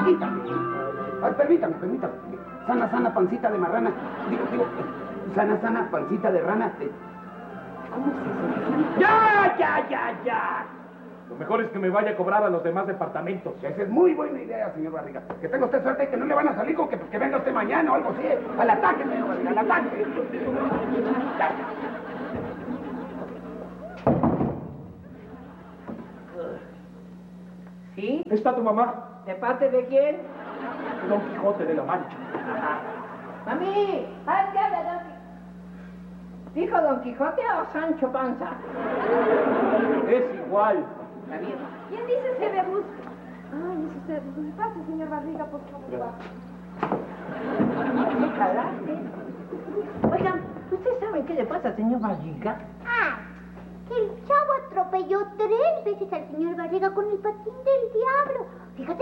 permítame. Permítame. Sana pancita de marrana. Digo, sana pancita de rana. ¿Cómo es eso? ¡Ya! Lo mejor es que me vaya a cobrar a los demás departamentos. Esa es muy buena idea, señor Barriga. Que tenga usted suerte y que no le van a salir con que venga usted mañana o algo así. Al ataque, señor Barriga, al ataque. Ya. ¿Sí? ¿Está tu mamá? ¿De parte de quién? Don Quijote de la Mancha. Mami, ¿qué habla Don Quijote? ¿Dijo Don Quijote o Sancho Panza? Es igual. Está bien. ¿Quién dice se me busca? Ay, es usted. Pase, señor Barriga, por favor. ¿Qué calaste? Oigan, ¿ustedes saben qué le pasa al señor Barriga? Ah, el chavo atropelló 3 veces al señor Barriga con el patín del diablo. Fíjate.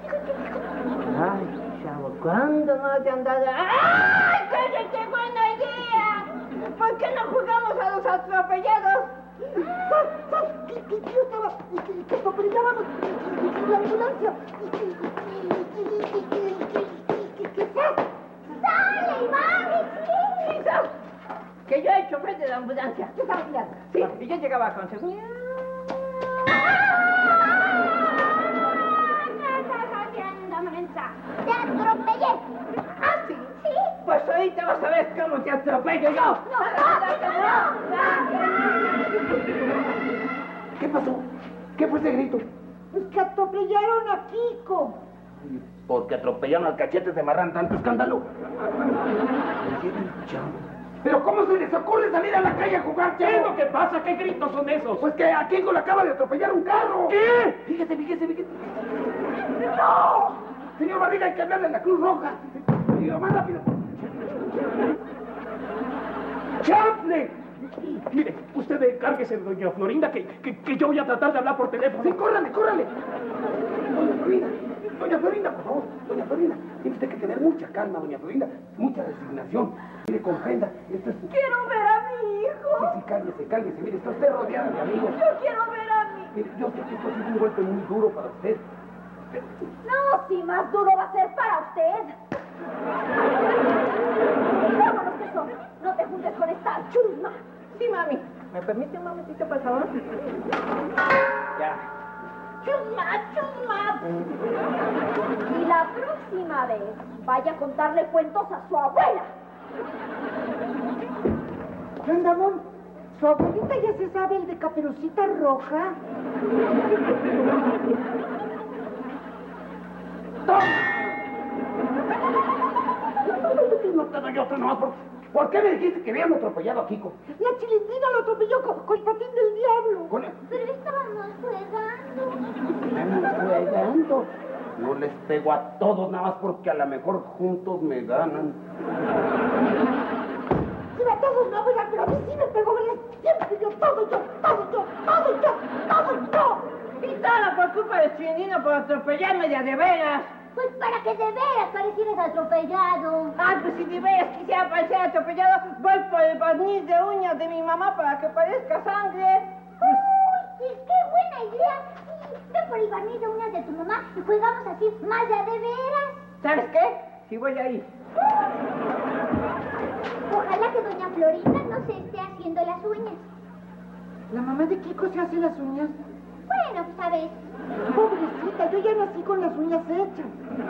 Ay, chavo, ¿cuándo no te han dado? ¡Ay, qué buena idea! ¿Por qué no jugamos a los atropellados? Que atropellábamos la ambulancia. ¡Sale, vale, sí! Que yo he hecho frente a la ambulancia. ¿Qué sabías? Sí, y yo llegaba con seguridad. ¡Te atropellé! ¿Ah, sí? ¿Sí? Pues ahorita vas a ver cómo te atropello yo. ¡No! ¿Qué pasó? ¿Qué fue ese grito? Pues que atropellaron a Kiko. Porque atropellaron al Cachetes de Marrán, tanto escándalo. Pero ¿cómo se les ocurre salir a la calle a jugar, chavo? ¿Qué es lo que pasa? ¿Qué gritos son esos? Pues que a Kiko le acaba de atropellar un carro. ¿Qué? Fíjese. ¡No! Señor Barriga, hay que hablarle a la Cruz Roja. Digo, más rápido. ¡Chanfle! Mire, usted encárguese de doña Florinda, que yo voy a tratar de hablar por teléfono. Sí, córrale. Doña Florinda, por favor. Doña Florinda, tiene usted que tener mucha calma, doña Florinda. Mucha resignación. Mire, comprenda. Esto es... Quiero ver a mi hijo. Sí, cállese. Mire, está usted rodeada de amigos. Yo quiero ver a mi... Mire, yo sé que esto es un golpe muy duro para usted. No, si más duro va a ser para usted. Vámonos, eso. No te juntes con esta chusma. Sí, mami. ¿Me permite un momentito, por favor? Ya. Chusma. Y la próxima vez vaya a contarle cuentos a su abuela. ¿Qué onda, amor? ¿Su abuelita ya se sabe el de Caperucita Roja? No te doy otro nomás. ¿Por qué me dijiste que habían atropellado a Kiko? La Chilindrina lo atropelló con el patín del diablo. Pero estábamos jugando. Estamos jugando. No les pego a todos nada más porque a lo mejor juntos me ganan. Sí, a todos no, ¿verdad? Pero a mí sí me pegó, ¿verdad? Siempre yo, todo yo. Y todo por culpa de Chilindrina por atropellarme de veras. Pues para que de veras parecieras atropellado. Ah, pues si de veras quisiera parecer atropellado, voy por el barniz de uñas de mi mamá para que parezca sangre. ¡Uy! ¡Qué buena idea! Sí, ve por el barniz de uñas de tu mamá y jugamos así más de veras. ¿Sabes qué? Sí voy a ir. Ojalá que doña Florinda no se esté haciendo las uñas. ¿La mamá de Kiko se hace las uñas? Bueno, pues a ver. Pobrecita, yo ya nací con las uñas hechas.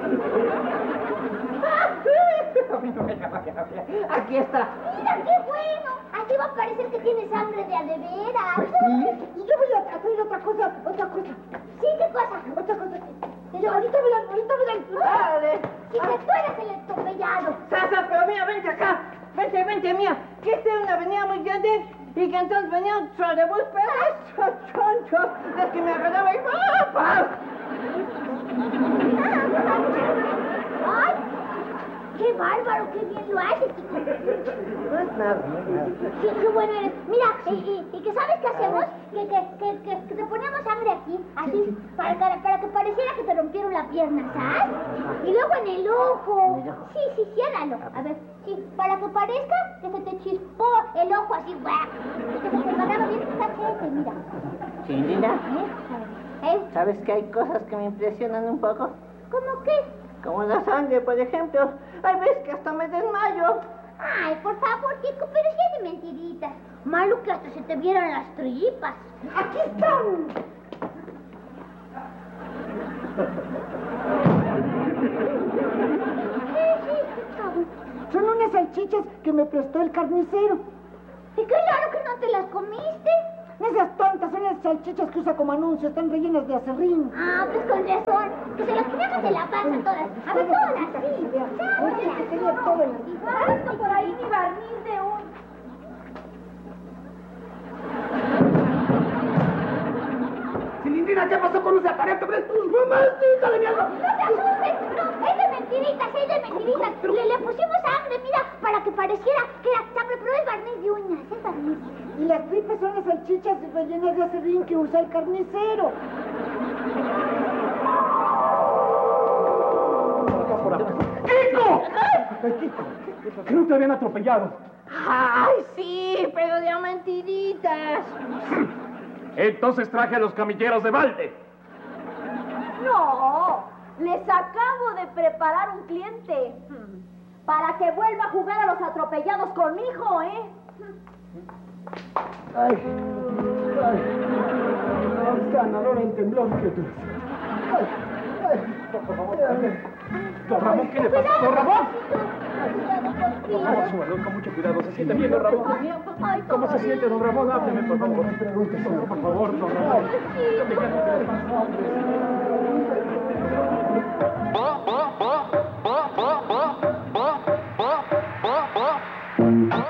Aquí está. ¡Mira, qué bueno! Así va a parecer que tiene sangre de a de veras. Pues sí. Y yo voy a traer otra cosa. Sí, ¿qué cosa? Otra cosa. Pero Ahorita verán. Dale. si que tú eres el atropellado. Sasa, pero mira, vente acá. Vente, mira. Que esta es una avenida muy grande y que entonces venía un trolebús, pero esos chonchos, los que me agarraba y ¡papas! ¡Ay! ¡Qué bárbaro! ¡Qué bien lo haces, chico! No es nada. Sí, qué bueno eres. Mira, ¿y qué sabes qué hacemos? Que te ponemos sangre aquí, así, para que pareciera que te rompieron la pierna, ¿sabes? Y luego en el ojo. Sí, ciérralo. A ver, sí, para que parezca que se te chispó el ojo así, ¡guau! Y que se te agarraba bien el cachete, mira. Chilindrina, ¿Eh? ¿sabes que hay cosas que me impresionan un poco? ¿Cómo qué? Como la sangre, por ejemplo. Hay veces que hasta me desmayo. Ay, por favor, Kiko, pero si es de mentiritas. Malo que hasta se te vieran las tripas. ¡Aquí están! Son unas salchichas que me prestó el carnicero. Y qué raro que no te las comiste. No seas tonta, son las salchichas que usa como anuncio, están rellenas de aserrín. Ah, pues con razón. Que se las ponemos de la panza todas. A ver, todas, sí. Oye, que quería todo el... Esto por ahí ni barniz de un... Cilindrina, ¿qué pasó con ese aparato? ¡Mamacita de mi alma! No te asustes, no, es de mentiritas, es de mentiritas. Le pusimos sangre, mira, para que pareciera que era sangre, pero es barniz de uñas, es barniz. Y las tripas son las salchichas rellenas de aserrín que usa el carnicero. ¡Kiko! Ay, Kiko, que no te habían atropellado. Ay, sí, pero de a mentiritas. Entonces traje a los camilleros de balde. No, les acabo de preparar un cliente. Para que vuelva a jugar a los atropellados conmigo, ¿eh? Ay, ganadora en temblor, criatura. Por favor, don Ramón, ¿qué le pasa? ¡Don Ramón! Súbalo con mucho cuidado, ¿se siente bien, don Ramón? ¿Cómo se siente, don Ramón? Hábleme, por favor. Por favor, don Ramón. Dígame qué le pasa, hombre.